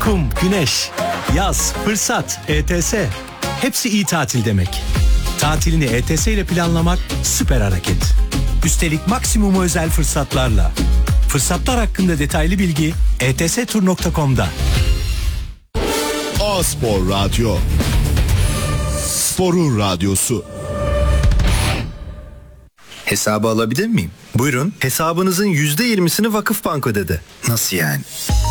Kum, güneş, yaz, fırsat, ETS. Hepsi iyi tatil demek. Tatilini ETS ile planlamak süper hareket. Üstelik maksimum özel fırsatlarla. Fırsatlar hakkında detaylı bilgi etstur.com'da. A-Spor Radyo. Sporun radyosu. Hesabı alabilir miyim? Buyurun. Hesabınızın %20'sini Vakıfbank ödedi. Nasıl yani?